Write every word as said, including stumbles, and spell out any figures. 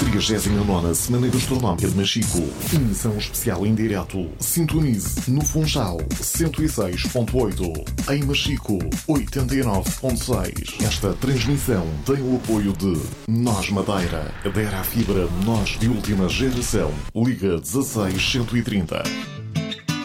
trigésima nona Semana Gastronómica de Machico. Emissão especial em direto. Sintonize no Funchal cento e seis ponto oito. Em Machico oitenta e nove ponto seis. Esta transmissão tem o apoio de Nós Madeira. Adere à fibra Nós de última geração. Liga dezasseis cento e trinta.